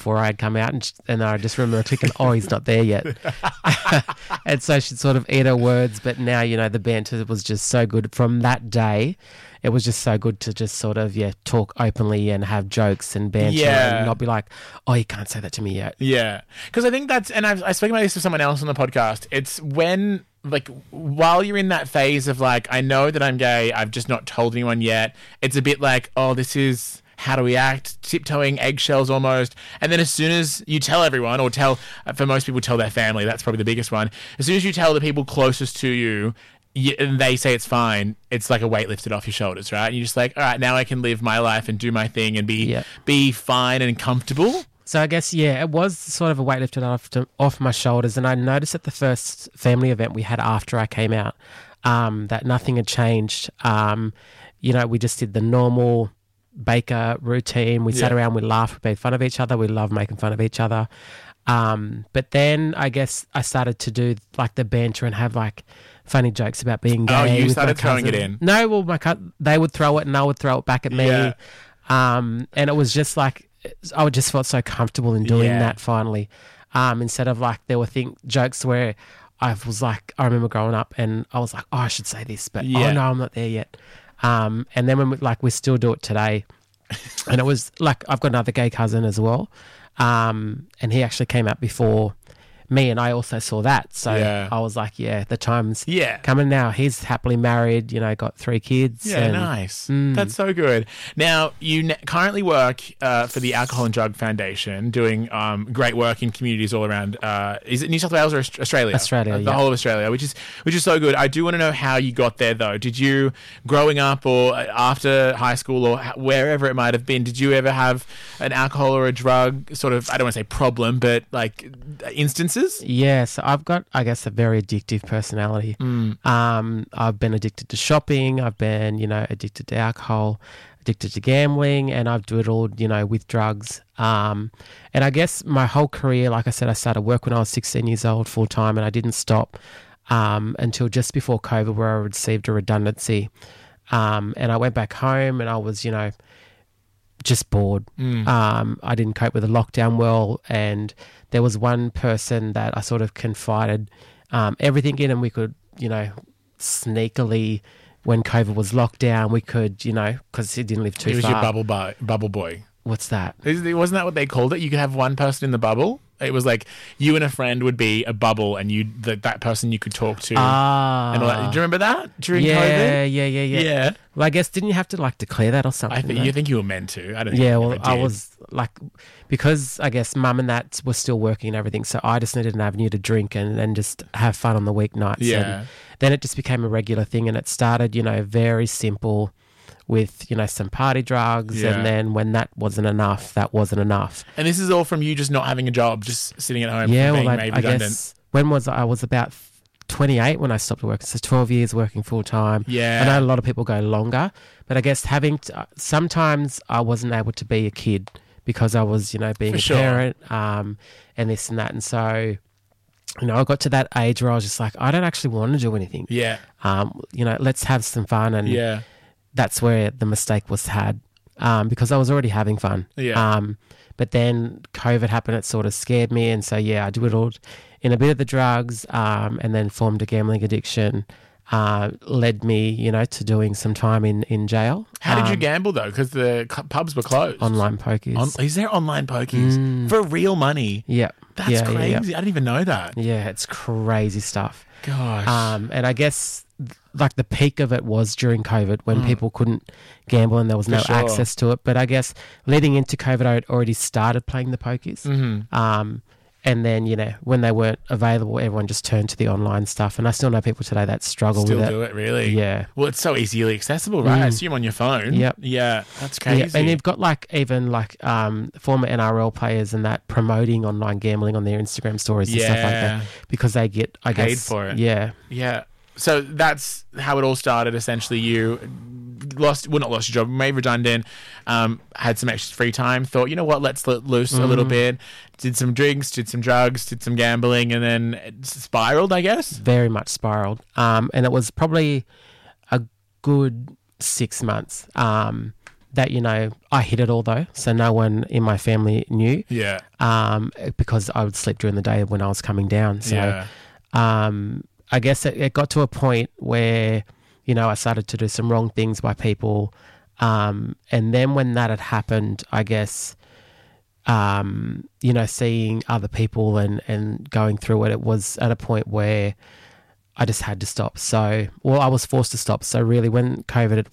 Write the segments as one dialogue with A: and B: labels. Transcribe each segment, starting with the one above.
A: before I'd come out, and I just remember thinking, oh, he's not there yet. And so she'd sort of eat her words, but now, the banter was just so good. From that day, it was just so good to just sort of, talk openly and have jokes and banter and not be like, oh, you can't say that to me yet.
B: Yeah. Because I think I've spoken about this to someone else on the podcast. It's when, while you're in that phase of I know that I'm gay, I've just not told anyone yet. It's a bit like, oh, this is... how do we act? Tiptoeing eggshells almost. And then as soon as you tell everyone, or for most people, tell their family, that's probably the biggest one. As soon as you tell the people closest to you, and they say it's fine, it's like a weight lifted off your shoulders, right? And you're just like, all right, now I can live my life and do my thing and be fine and comfortable.
A: So I guess, it was sort of a weight lifted off my shoulders. And I noticed at the first family event we had after I came out that nothing had changed. We just did the normal Baker routine. We sat around, we laughed, we made fun of each other. We love making fun of each other. But then I guess I started to do the banter and have funny jokes about being gay.
B: Oh, you started throwing it in?
A: No, well, they would throw it and I would throw it back at me.
B: Yeah.
A: And it was just I just felt so comfortable in doing that finally. Instead of there were jokes where I was I remember growing up and I was like, oh, I should say this, but oh no, I'm not there yet. And then when we still do it today, and it was I've got another gay cousin as well, and he actually came out before me, and I also saw that. So I was like, the time's coming now. He's happily married, got 3 kids.
B: Yeah, nice. That's so good. Now, you currently work for the Alcohol and Drug Foundation, doing great work in communities all around. Is it New South Wales or Australia?
A: Australia,
B: the whole of Australia, which is so good. I do want to know how you got there, though. Did you, growing up or after high school or wherever it might have been, did you ever have an alcohol or a drug sort of, I don't want to say problem, but instances?
A: Yeah, so I've got, I guess, a very addictive personality. I've been addicted to shopping. I've been, addicted to alcohol, addicted to gambling, and I've done it all, with drugs. And I guess my whole career, like I said, I started work when I was 16 years old full time, and I didn't stop until just before COVID, where I received a redundancy. And I went back home and I was, just bored. I didn't cope with the lockdown well, and there was one person that I sort of confided everything in, and we could, sneakily, when COVID was locked down, we could, because he didn't live too far.
B: He was your bubble boy.
A: What's that?
B: Wasn't that what they called it? You could have one person in the bubble. It was you and a friend would be a bubble, and that person you could talk to. And all that. Do you remember that during COVID?
A: Yeah. Well, I guess didn't you have to declare that or something?
B: You think you were meant to. I don't think.
A: Yeah,
B: you
A: well,
B: ever did.
A: I was because I guess mum and that were still working and everything, so I just needed an avenue to drink and just have fun on the weeknights.
B: Yeah.
A: And then it just became a regular thing, and it started, very simple, with, some party drugs. And then when that wasn't enough.
B: And this is all from you just not having a job, just sitting at home,
A: yeah,
B: being
A: well,
B: made
A: I
B: redundant.
A: guess, when was I? I was about 28 when I stopped working, so 12 years working full time.
B: Yeah.
A: I know a lot of people go longer, but I guess sometimes I wasn't able to be a kid because I was, being a parent, and this and that. And so, I got to that age where I was just like, I don't actually want to do anything.
B: Yeah.
A: Let's have some fun. And that's where the mistake was had, because I was already having fun.
B: Yeah.
A: But then COVID happened, it sort of scared me. And so, I dwindled in a bit of the drugs, and then formed a gambling addiction, led me, to doing some time in jail.
B: How did you gamble, though? Because the pubs were closed.
A: Online pokies.
B: Is there online pokies? For real money?
A: Yeah.
B: That's crazy. I didn't even know that.
A: Yeah, it's crazy stuff.
B: Gosh.
A: And I guess the peak of it was during COVID when people couldn't gamble and there was no access to it. But I guess leading into COVID, I had already started playing the pokies. And then, when they weren't available, everyone just turned to the online stuff. And I still know people today that struggle with it.
B: Still do it, really?
A: Yeah.
B: Well, it's so easily accessible, right? I assume on your phone.
A: Yep.
B: Yeah, that's crazy.
A: Yeah. And you've got even former NRL players and that promoting online gambling on their Instagram stories and stuff like that, because they get, I guess,
B: paid for it.
A: Yeah.
B: Yeah. So that's how it all started. Essentially, you not lost your job, made redundant, had some extra free time, thought, you know what, let's let loose a little bit, did some drinks, did some drugs, did some gambling, and then it spiraled, I guess.
A: Very much spiraled. And it was probably a good 6 months that, you know, I hid it all though. So no one in my family knew.
B: Yeah.
A: Because I would sleep during the day when I was coming down. So,
B: Yeah.
A: I guess it got to a point where, you know, I started to do some wrong things by people. And then when that had happened, I guess, you know, seeing other people and going through it, it was at a point where I just had to stop. So, well, I was forced to stop. So really when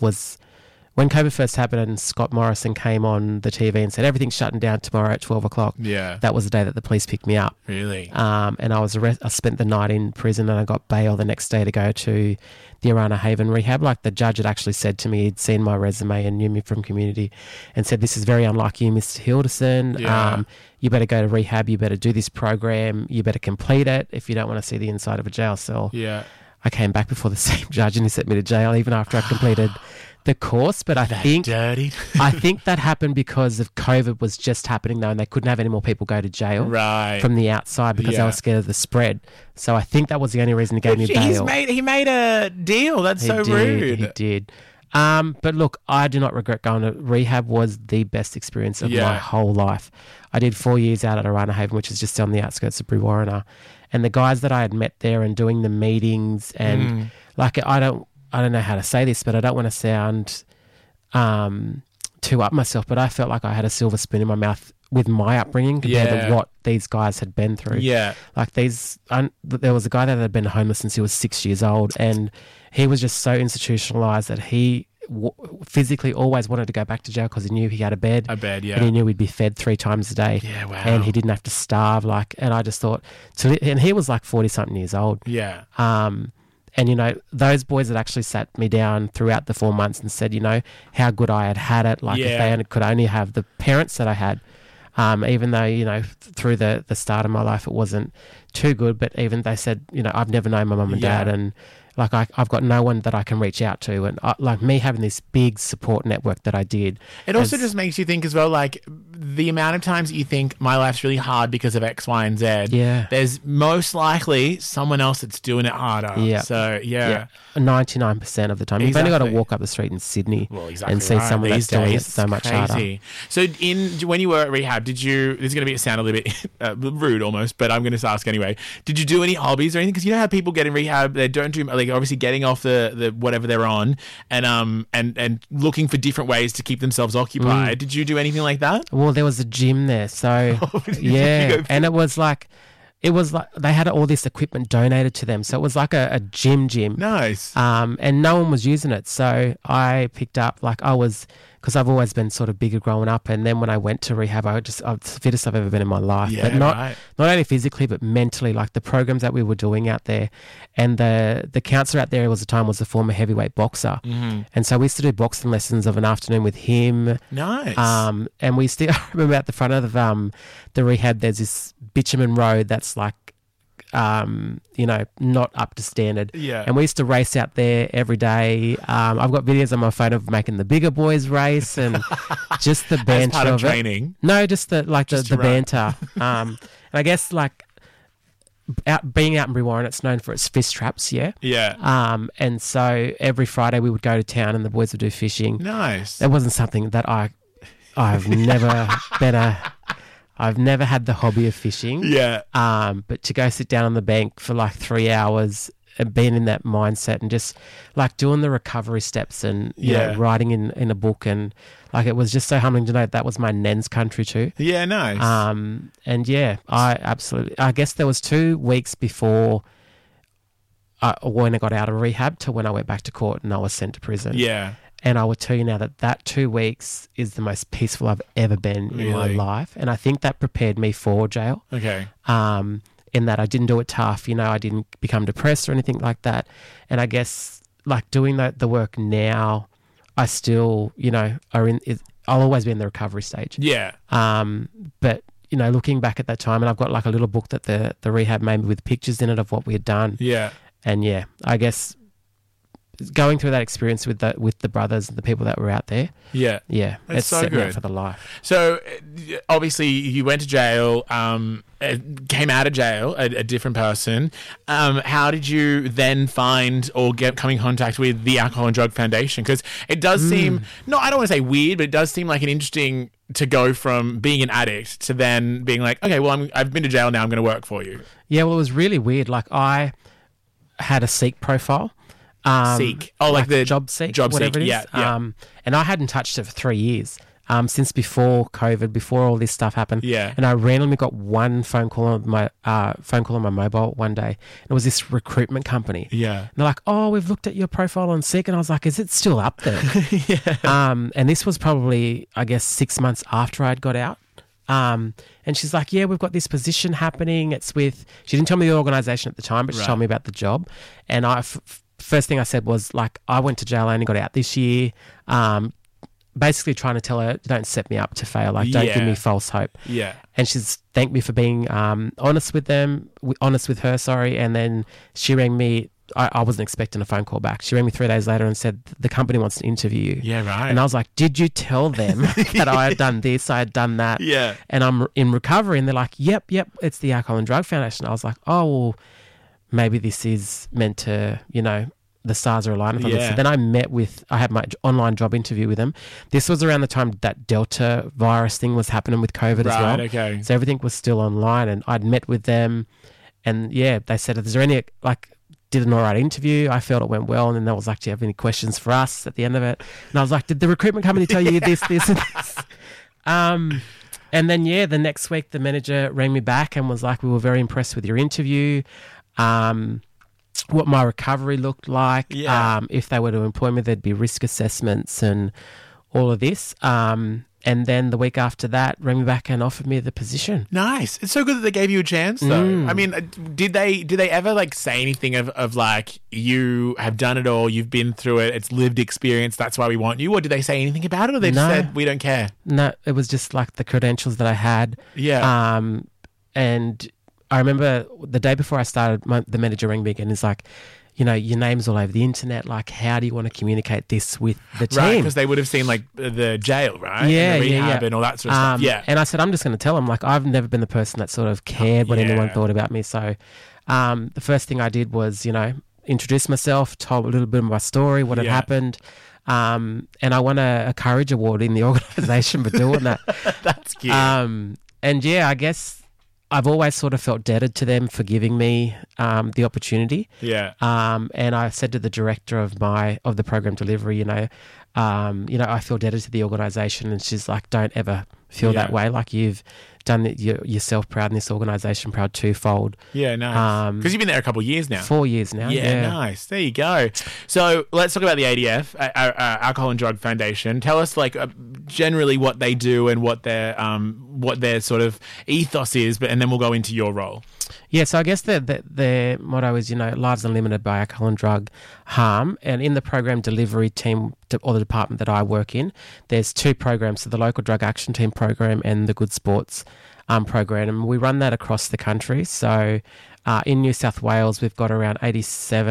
A: COVID first happened and Scott Morrison came on the TV and said, everything's shutting down tomorrow at 12 o'clock.
B: Yeah.
A: That was the day that the police picked me up.
B: Really?
A: And I spent the night in prison and I got bail the next day to go to the Arana Haven rehab. Like the judge had actually said to me, he'd seen my resume and knew me from community and said, this is very unlike you, Mr. Hilderson.
B: Yeah.
A: You better go to rehab. You better do this program. You better complete it if you don't want to see the inside of a jail cell.
B: Yeah.
A: I came back before the same judge and he sent me to jail even after I completed the course. But I think that happened because of COVID was just happening though, and they couldn't have any more people go to jail from the outside because they were scared of the spread. So I think that was the only reason he gave me bail.
B: He made a deal. That's so rude.
A: He did. But look, I do not regret going to rehab. Was the best experience of my whole life. I did 4 years out at Arana Haven, which is just on the outskirts of Brewarrina. And the guys that I had met there and doing the meetings and like I don't know how to say this, but I don't want to sound too up myself, but I felt like I had a silver spoon in my mouth with my upbringing compared to what these guys had been through. Yeah. Like there was a guy that had been homeless since he was 6 years old, and he was just so institutionalized that he physically always wanted to go back to jail because he knew he had a bed, and he knew he'd be fed 3 times a day, and he didn't have to starve. And I just thought, and he was like 40-something years old. And, you know, those boys had actually sat me down throughout the 4 months and said, you know, how good I had it. Like if they could only have the parents that I had, even though, you know, through the start of my life it wasn't too good, but even they said, you know, I've never known my mum and dad, and like I've got no one that I can reach out to, and like me having this big support network that I did.
B: It also just makes you think as well, like the amount of times that you think my life's really hard because of X, Y, and Z. Yeah, there's most likely someone else that's doing it harder. Yeah, so
A: 99% of the time, you've only got to walk up the street in Sydney and see someone that's doing it so much harder.
B: So when you were at rehab, did you? This is going to sound a little bit rude almost, but I'm going to ask anyway. Did you do any hobbies or anything? Because you know how people get in rehab, they don't do like obviously getting off the whatever they're on, and looking for different ways to keep themselves occupied. Did you do anything like that?
A: Well, there was a gym there, so and it was like they had all this equipment donated to them, so it was like a gym.
B: Nice.
A: And no one was using it, so I picked up because I've always been sort of bigger growing up, and then when I went to rehab, I was the fittest I've ever been in my life. But not only physically, but mentally. Like the programs that we were doing out there, and the counsellor out there was a former heavyweight boxer, and so we used to do boxing lessons of an afternoon with him.
B: Nice.
A: And we still I remember at the front of the rehab, there's this bitumen road that's like, you know, not up to standard. Yeah. And we used to race out there every day. I've got videos on my phone of making the bigger boys race and just the banter.
B: As part of training?
A: No, just the banter. And I guess like being out in Brewarrina, it's known for its fish traps. Yeah. Yeah. And so every Friday we would go to town and the boys would do fishing.
B: Nice.
A: That wasn't something that I've never been I've never had the hobby of fishing. Yeah. But to go sit down on the bank for like 3 hours and being in that mindset and just like doing the recovery steps and you know, writing in a book, and like it was just so humbling to know that was my nan's country too.
B: Yeah, nice.
A: And yeah, I guess there was 2 weeks before when I got out of rehab to when I went back to court and I was sent to prison. Yeah. And I will tell you now that 2 weeks is the most peaceful I've ever been in my life. And I think that prepared me for jail. Okay. In that I didn't do it tough. You know, I didn't become depressed or anything like that. And I guess like doing the work now, I still, you know, I'll always be in the recovery stage. Yeah. But, you know, looking back at that time, and I've got like a little book that the rehab made me with pictures in it of what we had done. Yeah. And yeah, I guess going through that experience with the brothers and the people that were out there,
B: Yeah.
A: it's
B: so
A: set me up
B: good.
A: for the life.
B: So obviously you went to jail, came out of jail, a different person. How did you then find or come in contact with the Alcohol and Drug Foundation? Because it does seem, I don't want to say weird, but it does seem like an interesting to go from being an addict to then being like, okay, well, I've been to jail now, I'm going to work for you.
A: Yeah, well, it was really weird. Like, I had a Seek profile.
B: Seek. Oh, like the
A: Job Seek,
B: Job
A: whatever
B: Seek,
A: it is.
B: yeah.
A: And I hadn't touched it for 3 years. Since before COVID, before all this stuff happened.
B: Yeah.
A: And I randomly got one phone call on my mobile one day. It was this recruitment company.
B: Yeah.
A: And they're like, "Oh, we've looked at your profile on Seek," and I was like, "Is it still up there?" And this was probably, I guess, 6 months after I'd got out. And she's like, "Yeah, we've got this position happening. It's with." She didn't tell me the organisation at the time, but she told me about the job. And first thing I said was, like, I went to jail. I only got out this year. Basically trying to tell her, don't set me up to fail. Like, don't give me false hope.
B: Yeah.
A: And she's thanked me for being honest with her, sorry. And then she rang me. I wasn't expecting a phone call back. She rang me 3 days later and said, the company wants to interview you.
B: Yeah, right.
A: And I was like, did you tell them that I had done this, I had done that?
B: Yeah.
A: And I'm in recovery. And they're like, yep, it's the Alcohol and Drug Foundation. I was like, oh, well, maybe this is meant to, the stars are aligning for me. So then I had my online job interview with them. This was around the time that Delta virus thing was happening with COVID as well.
B: Right, okay.
A: So everything was still online, and I'd met with them, and they said, is there any, did an all right interview? I felt it went well, and then there was like, do you have any questions for us at the end of it? And I was like, did the recruitment company tell you this, and this? And then, the next week the manager rang me back and was like, we were very impressed with your interview. What my recovery looked like. If they were to employ me, there'd be risk assessments and all of this. And then the week after that, rang me back and offered me the position.
B: Nice. It's so good that they gave you a chance, though. I mean, did they ever say anything of like, you have done it all, you've been through it, it's lived experience, that's why we want you? Or did they say anything about it, or they just said, we don't care?
A: No, it was just like the credentials that I had.
B: Yeah.
A: And I remember the day before I started, the manager rang me again and is like, your name's all over the internet. Like, how do you want to communicate this with the team?
B: Right, because they would have seen like the jail, right?
A: Yeah,
B: and the rehab and all that sort of stuff. Yeah.
A: And I said, I'm just going to tell them, like, I've never been the person that sort of cared what anyone thought about me. So the first thing I did was, introduce myself, told a little bit of my story, what had happened. And I won a Courage Award in the organisation for doing that.
B: That's cute.
A: And I guess I've always sort of felt indebted to them for giving me the opportunity.
B: Yeah.
A: And I said to the director of the program delivery, I feel indebted to the organisation, and she's like, don't ever feel that way. Like, you've done yourself proud and this organisation proud twofold.
B: Yeah, nice. Because you've been there a couple of years now.
A: 4 years now.
B: Yeah, nice. There you go. So let's talk about the ADF, Alcohol and Drug Foundation. Tell us, like, generally what they do and what their sort of ethos is, and then we'll go into your role.
A: Yeah, so I guess their motto is, lives unlimited by alcohol and drug harm. And in the program delivery team, or the department that I work in, there's 2 programs, so the Local Drug Action Team program and the Good Sports program. And we run that across the country. So in New South Wales, we've got around 86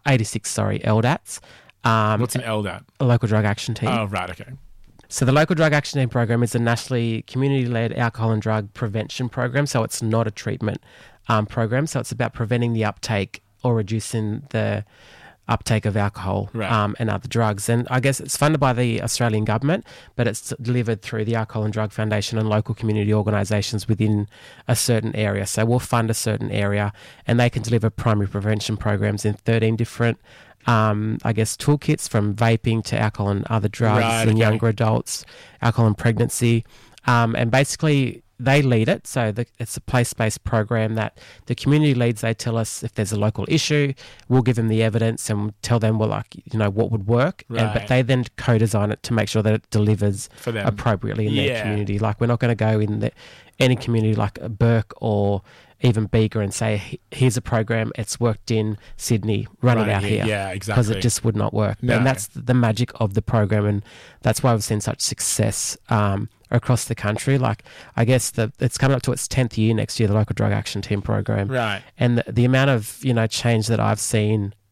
A: LDATs.
B: What's an LDAT?
A: A Local Drug Action Team.
B: Oh, right, okay.
A: So the Local Drug Action Team program is a nationally community-led alcohol and drug prevention program. So it's not a treatment program. So it's about preventing the uptake or reducing the uptake of alcohol and other drugs. And I guess it's funded by the Australian government, but it's delivered through the Alcohol and Drug Foundation and local community organisations within a certain area. So we'll fund a certain area, and they can deliver primary prevention programs in 13 different toolkits, from vaping to alcohol and other drugs in younger adults, alcohol and pregnancy. And basically they lead it. So it's a place-based program that the community leads. They tell us if there's a local issue, we'll give them the evidence and tell them, what would work.
B: Right.
A: But they then co-design it to make sure that it delivers
B: for them
A: appropriately in their community. Like, we're not going to go in any community like Burke or even Bega and say, here's a program, it's worked in Sydney, run it out here.
B: Yeah, exactly.
A: Because it just would not work.
B: No.
A: And that's the magic of the program, and that's why we've seen such success across the country. Like, I guess it's coming up to its 10th year next year, the Local Drug Action Team program.
B: Right.
A: And the amount of, change that I've seen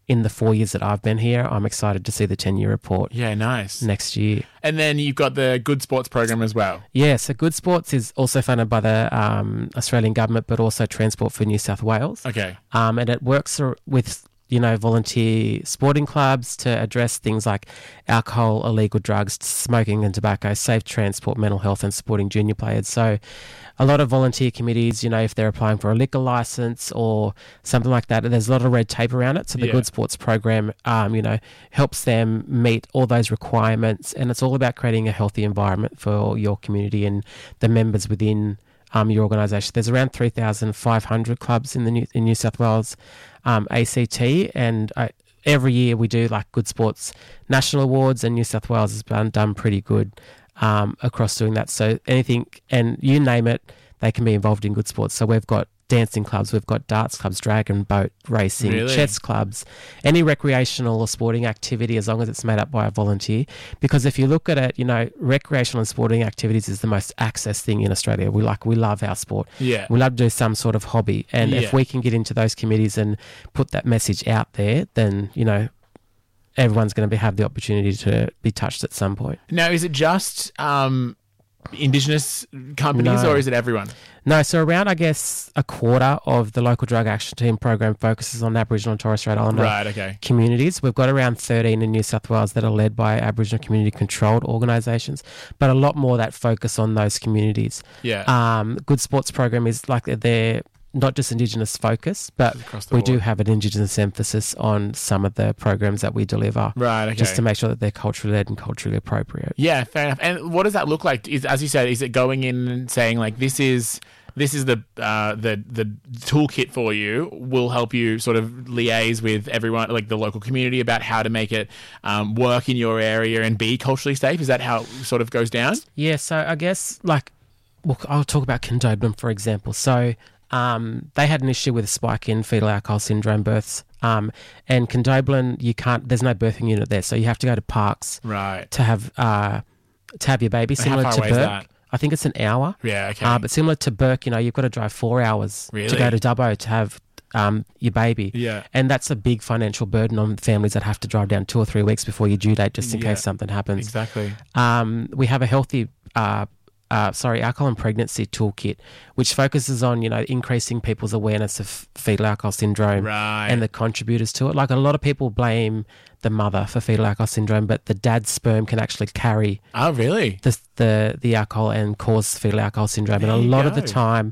A: in the 4 years that I've been here, I'm excited to see the 10-year report
B: Yeah, nice.
A: next year.
B: And then you've got the Good Sports program as well.
A: Yeah, so Good Sports is also funded by the Australian government, but also Transport for New South Wales.
B: Okay.
A: And it works with, volunteer sporting clubs to address things like alcohol, illegal drugs, smoking and tobacco, safe transport, mental health, and supporting junior players. So a lot of volunteer committees, if they're applying for a liquor license or something like that, there's a lot of red tape around it. So the Good Sports program, helps them meet all those requirements, and it's all about creating a healthy environment for your community and the members within your organisation. There's around 3,500 clubs in New South Wales ACT, and every year we do like Good Sports National Awards, and New South Wales has done pretty good across doing that. So anything, and you name it, they can be involved in Good Sports. So we've got dancing clubs, we've got darts clubs, dragon boat racing, chess clubs, any recreational or sporting activity, as long as it's made up by a volunteer. Because if you look at it, recreational and sporting activities is the most accessed thing in Australia. We love our sport.
B: Yeah.
A: We love to do some sort of hobby. And if we can get into those committees and put that message out there, then, everyone's going to have the opportunity to be touched at some point.
B: Now, is it just Indigenous companies or is it everyone?
A: No, so around, I guess, a quarter of the local drug action team program focuses on Aboriginal and Torres Strait Islander communities. We've got around 13 in New South Wales that are led by Aboriginal community-controlled organisations, but a lot more that focus on those communities.
B: Yeah.
A: Good Sports program is like they're not just Indigenous focus, but we do have an Indigenous emphasis on some of the programs that we deliver.
B: Right, okay.
A: Just to make sure that they're culturally led and culturally appropriate.
B: Yeah, fair enough. And what does that look like? As you said, is it going in and saying like this is the toolkit for you? Will help you sort of liaise with everyone, like the local community, about how to make it work in your area and be culturally safe? Is that how it sort of goes down? Yeah.
A: So I guess I'll talk about Condobolin, for example. So they had an issue with a spike in fetal alcohol syndrome births. And Condobolin, there's no birthing unit there, so you have to go to Parks to have your baby. Similar to Burke, I think it's an hour.
B: Yeah, okay.
A: But similar to Burke, you've got to drive 4 hours to go to Dubbo to have your baby.
B: Yeah.
A: And that's a big financial burden on families that have to drive down 2 or 3 weeks before your due date just in case something happens.
B: Exactly.
A: We have a healthy alcohol and pregnancy toolkit, which focuses on, increasing people's awareness of fetal alcohol syndrome and the contributors to it. Like a lot of people blame the mother for fetal alcohol syndrome, but the dad's sperm can actually carry the alcohol and cause fetal alcohol syndrome. And a lot of the time,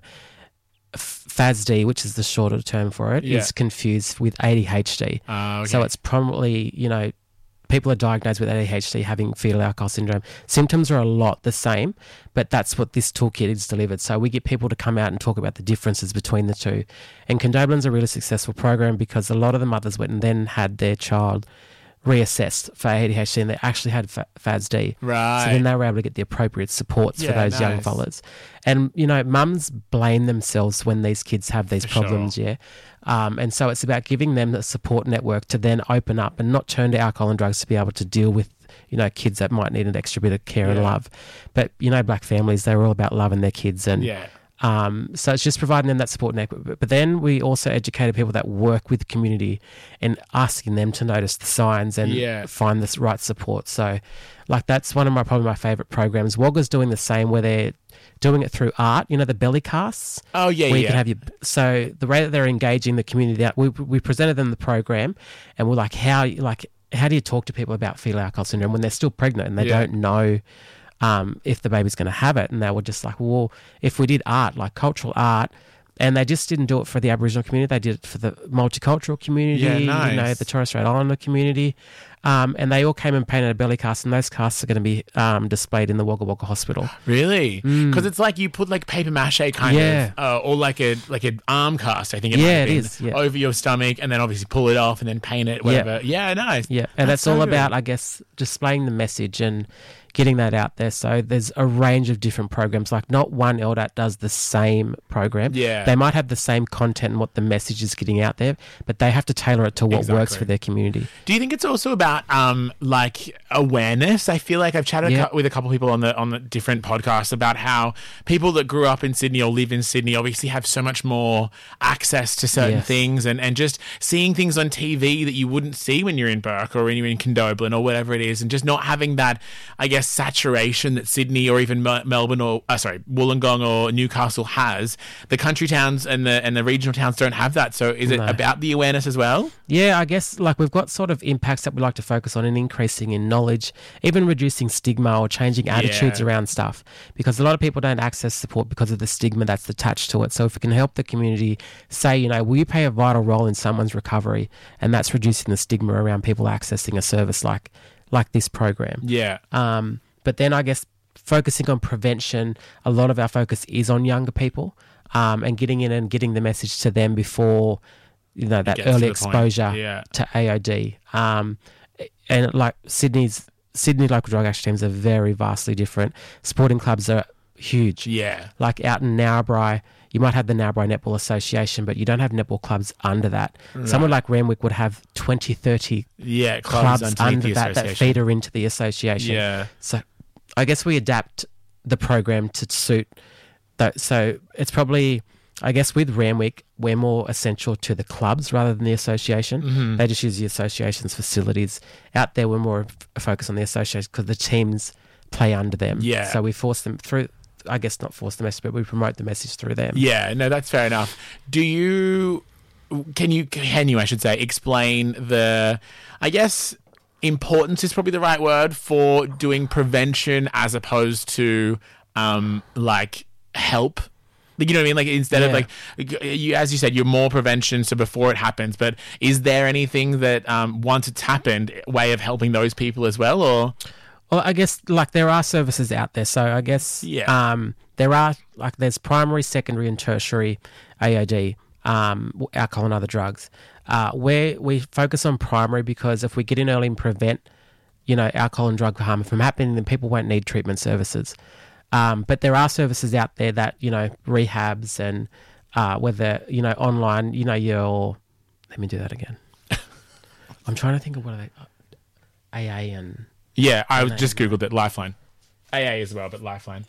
A: FASD, which is the shorter term for it, is confused with ADHD.
B: Okay.
A: So it's probably, people are diagnosed with ADHD having fetal alcohol syndrome. Symptoms are a lot the same, but that's what this toolkit is delivered. So we get people to come out and talk about the differences between the two. And Condobolin's a really successful program because a lot of the mothers went and then had their child reassessed for ADHD and they actually had FASD.
B: Right.
A: So then they were able to get the appropriate supports for those young fellas. And, mums blame themselves when these kids have these problems, and so it's about giving them the support network to then open up and not turn to alcohol and drugs to be able to deal with, kids that might need an extra bit of care and love. But, black families, they're all about loving their kids and so it's just providing them that support network. But then we also educated people that work with the community and asking them to notice the signs and find the right support. So that's probably my favourite programs. Wagga's doing the same where they're doing it through art, the belly casts.
B: Oh, yeah,
A: where you can have so the way that they're engaging the community, we presented them the program and we're like, how do you talk to people about fetal alcohol syndrome when they're still pregnant and they don't know if the baby's going to have it? And they were just like, well, if we did art, like cultural art, and they just didn't do it for the Aboriginal community, they did it for the multicultural community, the Torres Strait Islander community, and they all came and painted a belly cast, and those casts are going to be displayed in the Wagga Wagga Hospital.
B: Really? Because it's like you put like paper mache kind of, or like an arm cast, I think it is, over your stomach, and then obviously pull it off and then paint it, whatever. Yeah, nice.
A: Yeah, and that's all about, I guess, displaying the message and getting that out there. So there's a range of different programs. Like not one LDAT does the same program.
B: Yeah.
A: They might have the same content and what the message is getting out there, but they have to tailor it to what works for their community.
B: Do you think it's also about like awareness? I feel like I've chatted with a couple of people on the different podcasts about how people that grew up in Sydney or live in Sydney obviously have so much more access to certain things, and just seeing things on TV that you wouldn't see when you're in Burke or when you're in Condobolin or whatever it is, and just not having that, I guess, saturation that Sydney or even Melbourne or Wollongong or Newcastle has. The country towns and the regional towns don't have that. So is it about the awareness as well?
A: Yeah, I guess like we've got sort of impacts that we like to focus on, and increasing in knowledge, even reducing stigma or changing attitudes around stuff, because a lot of people don't access support because of the stigma that's attached to it. So if we can help the community say, you know, will you play a vital role in someone's recovery, and that's reducing the stigma around people accessing a service like this program.
B: Yeah.
A: But then I guess focusing on prevention, a lot of our focus is on younger people, and getting in and getting the message to them before, you know, that early exposure to AOD. And like Sydney local drug action teams are very vastly different. Sporting clubs are huge.
B: Yeah. Like
A: out in Narrabri, you might have the Narrabri Netball Association, but you don't have netball clubs under that. Right. Someone like Randwick would have 20, 30 clubs under that feeder into the association.
B: Yeah.
A: So I guess we adapt the program to suit that. So it's probably, I guess with Randwick, we're more essential to the clubs rather than the association. Mm-hmm. They just use the association's facilities. Out there, we're more focused on the association because the teams play under them.
B: Yeah.
A: So we force them through, I guess not force the message, but we promote the message through them.
B: Yeah, no, that's fair enough. Can you, I should say, explain the, I guess, importance is probably the right word for doing prevention as opposed to, like, help? You know what I mean? Like, instead of, like, you, as you said, you're more prevention, so before it happens. But is there anything that, once it's happened, way of helping those people as well, or...?
A: Well, I guess, like, there are services out there. So I guess there are, like, there's primary, secondary and tertiary AOD, alcohol and other drugs. Where we focus on primary because if we get in early and prevent, you know, alcohol and drug harm from happening, then people won't need treatment services. But there are services out there that, you know, rehabs and whether, you know, online, you know, let me do that again. I'm trying to think of what are they, AA and...
B: Yeah, I just Googled it. Lifeline. AA as well, but Lifeline.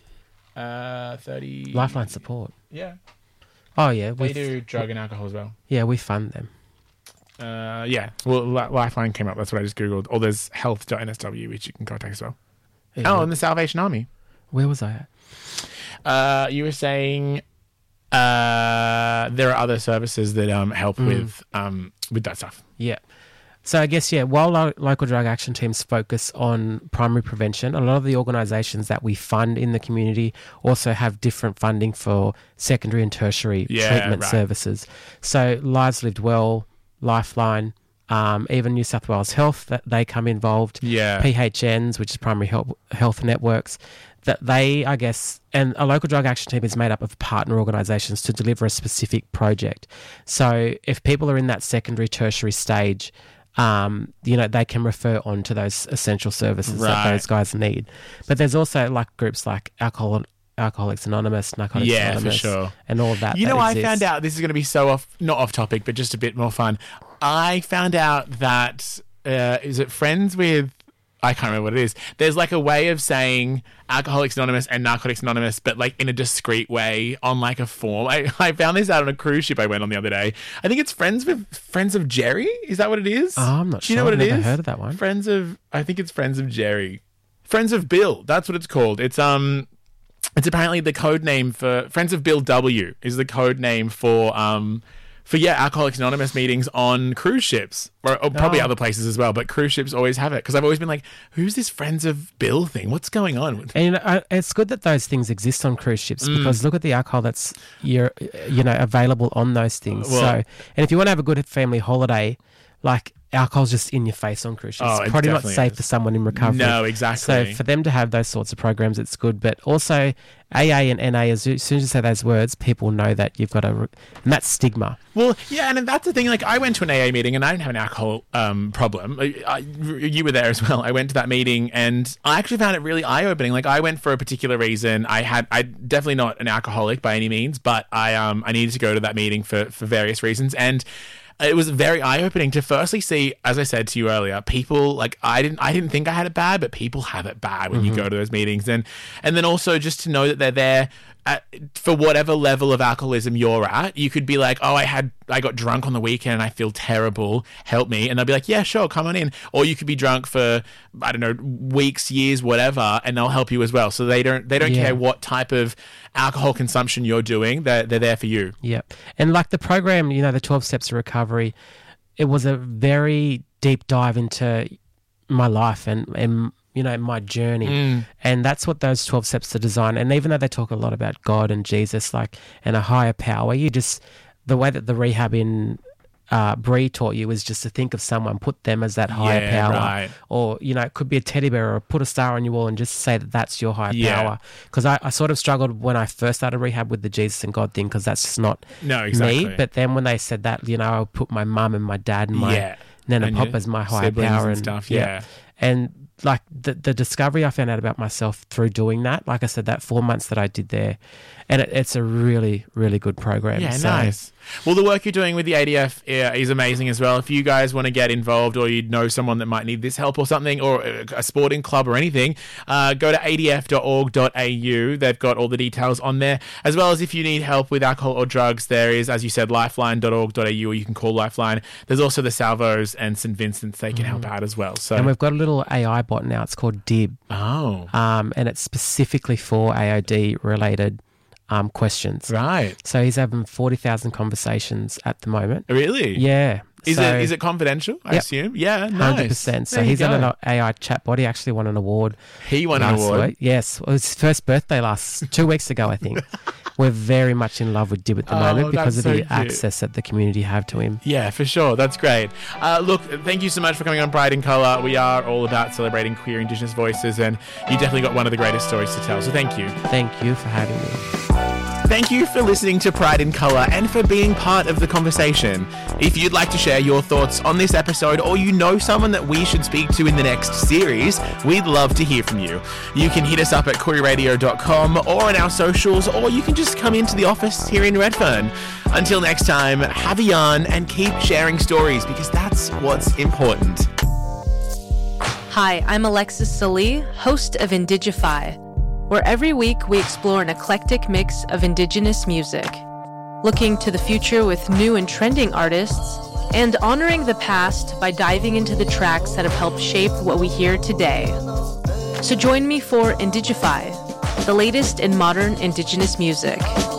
B: 30...
A: Lifeline support.
B: Yeah.
A: Oh, yeah.
B: They do drug and alcohol as well.
A: Yeah, we fund them.
B: Yeah. Well, Lifeline came up. That's what I just Googled. Or there's health.nsw, which you can contact as well. Yeah. And the Salvation Army.
A: Where was I at?
B: You were saying there are other services that help with that stuff.
A: Yeah. So I guess, while local drug action teams focus on primary prevention, a lot of the organisations that we fund in the community also have different funding for secondary and tertiary treatment services. So Lives Lived Well, Lifeline, even New South Wales Health, that they come involved.
B: Yeah.
A: PHNs, which is Primary Health Networks, that they, I guess, and a local drug action team is made up of partner organisations to deliver a specific project. So if people are in that secondary, tertiary stage, you know, they can refer on to those essential services that those guys need. But there's also like groups like Alcoholics Anonymous, Narcotics Anonymous,
B: for sure,
A: and all of that.
B: You know, I found out, this is going to be so not off topic, but just a bit more fun. I found out that is it friends with, I can't remember what it is. There's like a way of saying Alcoholics Anonymous and Narcotics Anonymous, but like in a discreet way on like a form. I found this out on a cruise ship I went on the other day. I think it's Friends of Jerry. Is that what it is?
A: Oh, I'm not sure.
B: Do you know what
A: I've
B: it is?
A: never heard of that one.
B: I think it's Friends of Jerry. Friends of Bill. That's what it's called. It's apparently the code name for Friends of Bill W is the code name for Alcoholics Anonymous meetings on cruise ships, or probably other places as well, but cruise ships always have it, because I've always been like, who's this Friends of Bill thing? What's going on?
A: And it's good that those things exist on cruise ships, because look at the alcohol that's available on those things. And if you want to have a good family holiday, like alcohol's just in your face on cruise ships.
B: Oh,
A: It's
B: it
A: probably not
B: definitely
A: safe
B: is.
A: for someone in recovery.
B: No, exactly.
A: So for them to have those sorts of programs, it's good. But also AA and NA, as soon as you say those words, people know that you've got and that's stigma.
B: Well, yeah, and that's the thing. Like, I went to an AA meeting and I didn't have an alcohol problem. You were there as well. I went to that meeting and I actually found it really eye-opening. Like, I went for a particular reason. I definitely not an alcoholic by any means, but I needed to go to that meeting for various reasons. And it was very eye-opening to firstly see, as I said to you earlier, people like I didn't think I had it bad, but people have it bad when you go to those meetings, and then also just to know that they're there for whatever level of alcoholism you're at. You could be like, oh, I got drunk on the weekend and I feel terrible, help me, and they'll be like, yeah, sure, come on in. Or you could be drunk for, I don't know, weeks, years, whatever, and they'll help you as well. So they don't care what type of alcohol consumption you're doing. They're there for you.
A: Yeah. And like the program, the 12 Steps to Recovery, it was a very deep dive into my life and my journey. And that's what those 12 steps are designed. And even though they talk a lot about God and Jesus, and a higher power, the way that the rehab in Bree taught you is just to think of someone, put them as that higher power.
B: Right.
A: Or, it could be a teddy bear, or put a star on your wall and just say that that's your higher power. Because I sort of struggled when I first started rehab with the Jesus and God thing, because that's just not me. But then when they said that, I would put my mum and my dad and my Nana Pop as my higher power
B: and stuff.
A: And like the discovery I found out about myself through doing that, like I said, that 4 months that I did there, and it's a really, really good program.
B: Yeah, nice. Well, the work you're doing with the ADF is amazing as well. If you guys want to get involved, or you know someone that might need this help or something, or a sporting club or anything, go to adf.org.au. They've got all the details on there. As well as if you need help with alcohol or drugs, there is, as you said, lifeline.org.au, or you can call Lifeline. There's also the Salvos and St. Vincent's. They can help out as well. So,
A: and we've got a little AI bot now. It's called Dib.
B: Oh.
A: And it's specifically for AOD related questions.
B: Right.
A: So he's having 40,000 conversations at the moment.
B: Really?
A: Yeah.
B: Is it confidential, I assume? Yeah, nice.
A: 100%. So he's on an AI chatbot. He actually won an award.
B: He won an award?
A: Week. Yes. It was his first birthday 2 weeks ago, I think. We're very much in love with Dib at the moment because of the access that the community have to him.
B: Yeah, for sure. That's great. Look, thank you so much for coming on Pride in Colour. We are all about celebrating queer Indigenous voices, and you definitely got one of the greatest stories to tell. So thank you.
A: Thank you for having me.
B: Thank you for listening to Pride in Colour and for being part of the conversation. If you'd like to share your thoughts on this episode, or you know someone that we should speak to in the next series, we'd love to hear from you. You can hit us up at queerradio.com or on our socials, or you can just come into the office here in Redfern. Until next time, have a yarn and keep sharing stories, because that's what's important.
C: Hi, I'm Alexis Salee, host of Indigify, where every week we explore an eclectic mix of Indigenous music, looking to the future with new and trending artists, and honoring the past by diving into the tracks that have helped shape what we hear today. So join me for Indigify, the latest in modern Indigenous music.